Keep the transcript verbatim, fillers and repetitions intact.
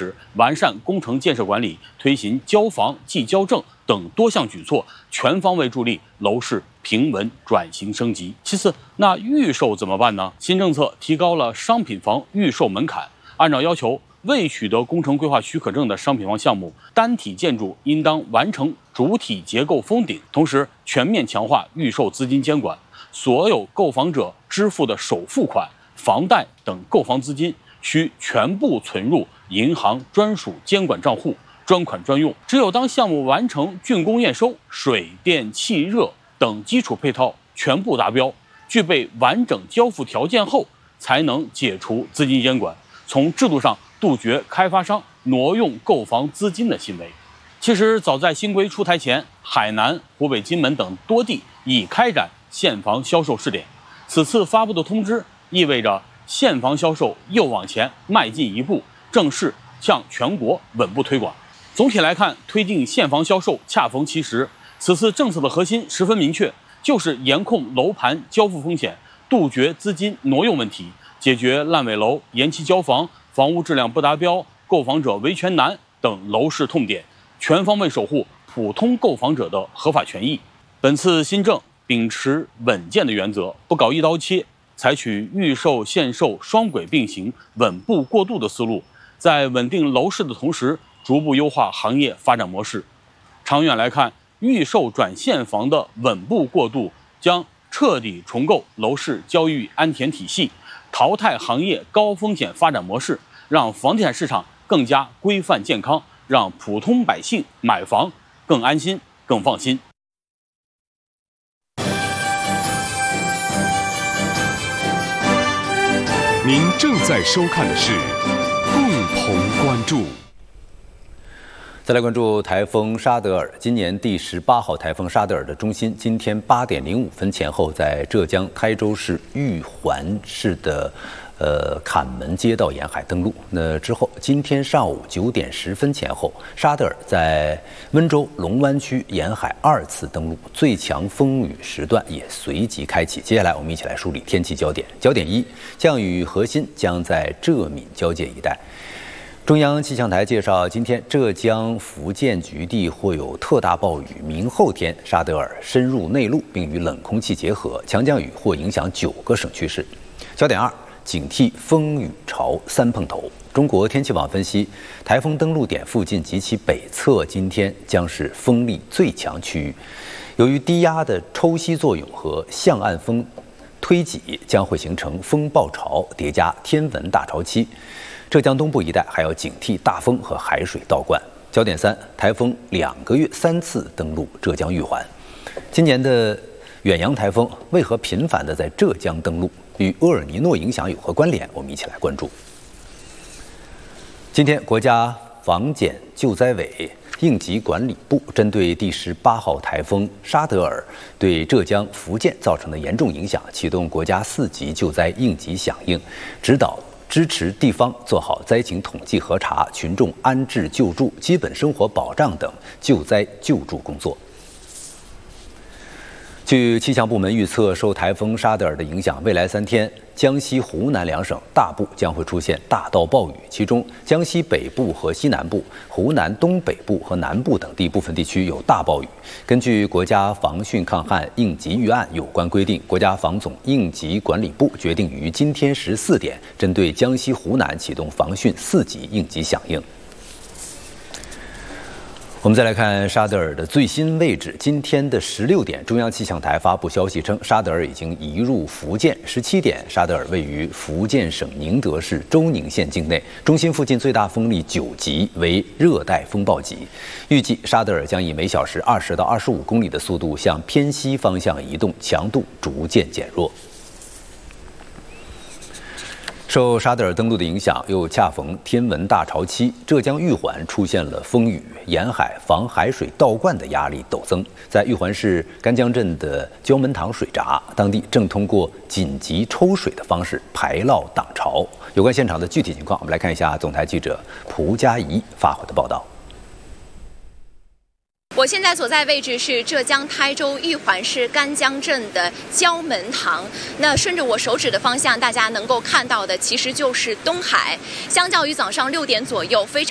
持完善工程建设管理，推行交房计交证等多项举措，全方位助力楼市平稳转型升级。其次，那预售怎么办呢？新政策提高了商品房预售门槛，按照要求，未取得工程规划许可证的商品房项目，单体建筑应当完成主体结构封顶，同时全面强化预售资金监管，所有购房者支付的首付款、房贷等购房资金需全部存入银行专属监管账户，专款专用。只有当项目完成竣工验收、水电气热等基础配套全部达标，具备完整交付条件后，才能解除资金监管，从制度上杜绝开发商挪用购房资金的行为。其实，早在新规出台前，海南、湖北荆门等多地已开展现房销售试点。此次发布的通知意味着现房销售又往前迈进一步，正式向全国稳步推广。总体来看，推进现房销售恰逢其时。此次政策的核心十分明确，就是严控楼盘交付风险，杜绝资金挪用问题，解决烂尾楼、延期交房、房屋质量不达标、购房者维权难等楼市痛点，全方位守护普通购房者的合法权益。本次新政秉持稳健的原则，不搞一刀切，采取预售现售双轨并行、稳步过渡的思路，在稳定楼市的同时，逐步优化行业发展模式。长远来看，预售转现房的稳步过渡将彻底重构楼市交易安田体系，淘汰行业高风险发展模式，让房地产市场更加规范健康，让普通百姓买房更安心、更放心。 您正在收看的是共同关注。 再来关注台风沙德尔。今年第十八号台风沙德尔的中心，今天八点零五分前后，在浙江台州市玉环市的呃坎门街道沿海登陆。那之后，今天上午九点十分前后，沙德尔在温州龙湾区沿海二次登陆，最强风雨时段也随即开启。接下来，我们一起来梳理天气焦点。焦点一：降雨核心将在浙闽交界一带。中央气象台介绍，今天浙江、福建局地或有特大暴雨，明后天沙德尔深入内陆，并与冷空气结合，强降雨或影响九个省区市。焦点二：警惕风雨潮三碰头。中国天气网分析，台风登陆点附近及其北侧今天将是风力最强区域，由于低压的抽吸作用和向岸风推挤，将会形成风暴潮叠加天文大潮期。浙江东部一带还要警惕大风和海水倒灌。焦点三：台风两个月三次登陆浙江玉环。今年的远洋台风为何频繁地在浙江登陆？与厄尔尼诺影响有何关联？我们一起来关注。今天，国家防检救灾委应急管理部针对第十八号台风沙德尔对浙江、福建造成的严重影响，启动国家四级救灾应急响应，指导支持地方做好灾情统计核查、群众安置救助、基本生活保障等救灾救助工作。据气象部门预测，受台风沙德尔的影响，未来三天，江西、湖南两省大部将会出现大到暴雨，其中江西北部和西南部、湖南东北部和南部等地部分地区有大暴雨。根据国家防汛抗旱应急预案有关规定，国家防总应急管理部决定于今天十四点，针对江西、湖南启动防汛四级应急响应。我们再来看沙德尔的最新位置。今天的十六点，中央气象台发布消息称，沙德尔已经移入福建。十七点，沙德尔位于福建省宁德市周宁县境内，中心附近最大风力九级，为热带风暴级。预计沙德尔将以每小时二十到二十五公里的速度向偏西方向移动，强度逐渐减弱。受沙德尔登陆的影响，又恰逢天文大潮期，浙江玉环出现了风雨，沿海防海水倒灌的压力陡增。在玉环市干江镇的焦门塘水闸，当地正通过紧急抽水的方式排涝挡潮。有关现场的具体情况，我们来看一下总台记者蒲佳怡发回的报道。 我现在所在位置是浙江台州玉环市干江镇的焦门塘。那顺着我手指的方向，大家能够看到的其实就是东海。相较于早上六点左右，非常